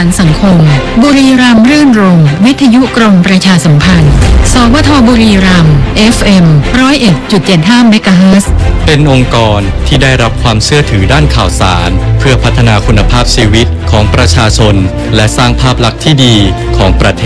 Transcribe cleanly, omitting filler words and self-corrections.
รรค์สังคมบุรีรัมย์รื่นรมย์วิทยุกรมประชาสัมพันธ์สวทบุรีรัมย์ FM 101.75 เมกะเฮิรตซ์เป็นองค์กรที่ได้รับความเชื่อถือด้านข่าวสารเพื่อพัฒนาคุณภาพชีวิตของประชาชนและสร้างภาพลักษณ์ที่ดีของประเทศ